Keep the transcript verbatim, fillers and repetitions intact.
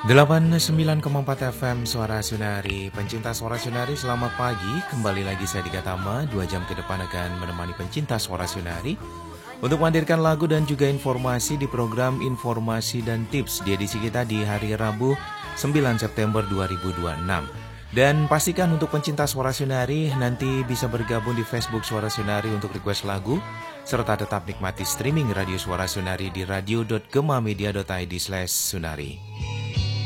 delapan puluh sembilan koma empat F M Suara Sunari. Pencinta Suara Sunari, selamat pagi. Kembali lagi saya Dika Tama. Dua jam ke depan akan menemani pencinta Suara Sunari untuk menghadirkan lagu dan juga informasi di program Informasi dan Tips di edisi kita di hari Rabu sembilan September dua ribu dua puluh enam. Dan pastikan untuk pencinta Suara Sunari nanti bisa bergabung di Facebook Suara Sunari untuk request lagu, serta tetap nikmati streaming Radio Suara Sunari di radio dot gemamedia dot id slash sunari.